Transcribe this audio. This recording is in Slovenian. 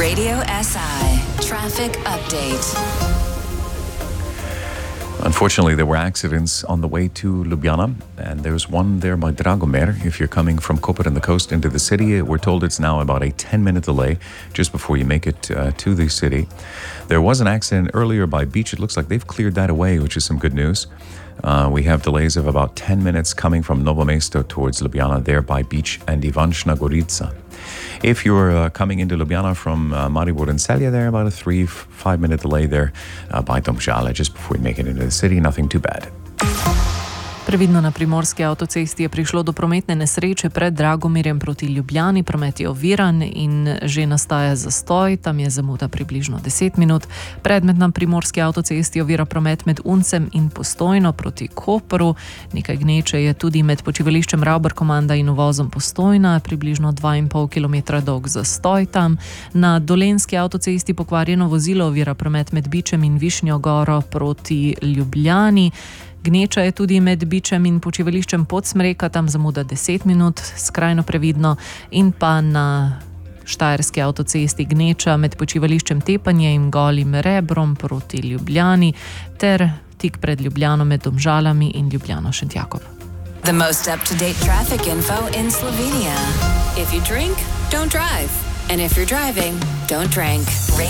Radio SI Traffic Update. Unfortunately, there were accidents on the way to Ljubljana, and there's one there by Dragomir. If you're coming from Koper and the coast into the city, we're told it's now about a 10-minute delay just before you make it to the city. There was an accident earlier by Beach. It looks like they've cleared that away, which is some good news. We have delays of about 10 minutes coming from Novo Mesto towards Ljubljana, there by Beach and Ivančna Gorica. If you're coming into Ljubljana from Maribor and Celje, there about a 3-5 minute delay there by Domžale just before you make it into the city. Nothing too bad. Previdno na primorski avtocesti je prišlo do prometne nesreče pred Dragomirjem proti Ljubljani. Promet je oviran in že nastaja zastoj, tam je zamuda približno 10 minut. Predmet na primorski avtocesti ovira promet med Uncem in Postojno proti Koperu. Nekaj gneče je tudi med počivališčem Ravbarkomanda in uvozom Postojna, približno 2,5 km dolg zastoj tam. Na dolenjski avtocesti pokvarjeno vozilo ovira promet med Bičem in Višnjo Goro proti Ljubljani. Gneča je tudi med Bičem in počivališčem Podsmreka, tam zamuda 10 minut, skrajno previdno, in pa na štajerski avtocesti gneča med počivališčem Tepanje in Golim Rebrom proti Ljubljani ter tik pred Ljubljano med Domžalami in Ljubljano Šentjakov. The most up-to-date traffic info in Slovenia. If you drink, don't drive. And if you're driving, don't drink.